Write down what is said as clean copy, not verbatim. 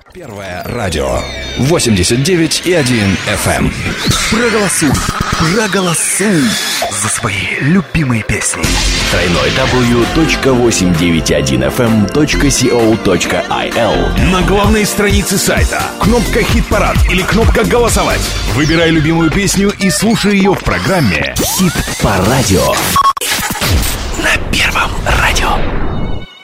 Первое радио 89,1 FM. Проголосуй за свои любимые песни. www.891fm.co.il. На главной странице сайта кнопка «Хит-парад» или кнопка «Голосовать». Выбирай любимую песню и слушай ее в программе Хит по радио. На Первом радио.